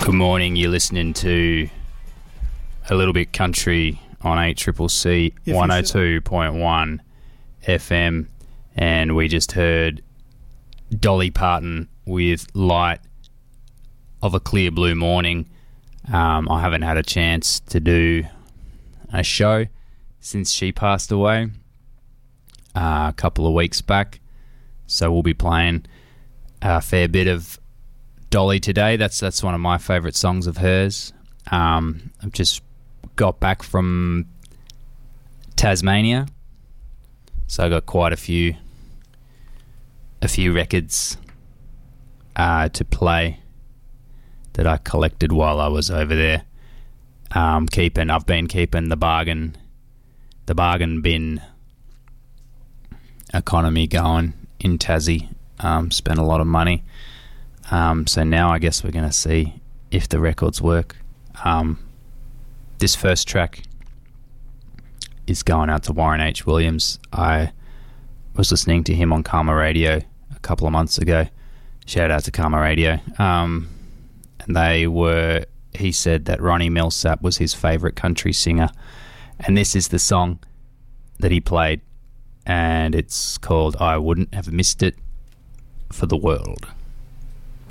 Good morning, you're listening to A Little Bit Country on ACCC 102.1 FM, and we just heard Dolly Parton with Light of a Clear Blue Morning. I haven't had a chance to do a show since she passed away a couple of weeks back, so we'll be playing a fair bit of Dolly today. That's one of my favourite songs of hers. I've just got back from Tasmania, so I got quite a few records to play that I collected while I was over there. I've been keeping the bargain bin economy going in Tassie. Spent a lot of money. So now I guess we're going to see if the records work. This first track is going out to Warren H. Williams. I was listening to him on Karma Radio a couple of months ago. Shout out to Karma Radio. And he said that Ronnie Milsap was his favourite country singer. And this is the song that he played. And it's called I Wouldn't Have Missed It for the World.